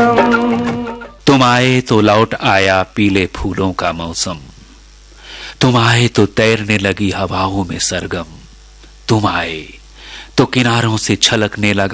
तुम आए तो लौट आया पीले फूलों का मौसम, तुम आए तो तैरने लगी हवाओं में सरगम, तुम आए तो किनारों से छलकने लगा